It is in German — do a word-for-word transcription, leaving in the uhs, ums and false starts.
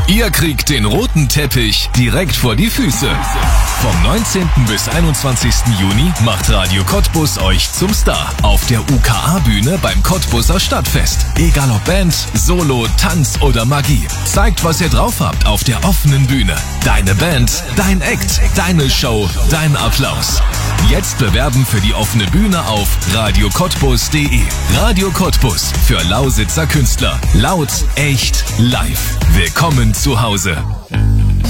Ihr kriegt den roten Teppich direkt vor die Füße. Vom neunzehnten bis einundzwanzigsten Juni macht Radio Cottbus euch zum Star auf der U K A-Bühne beim Cottbuser Stadtfest. Egal ob Band, Solo, Tanz oder Magie. Zeigt, was ihr drauf habt auf der offenen Bühne. Deine Band, dein Act, deine Show, dein Applaus. Jetzt bewerben für die offene Bühne auf radio cottbus punkt de. Radio Cottbus für Lausitzer Künstler. Laut, echt, live. Willkommen zu Hause.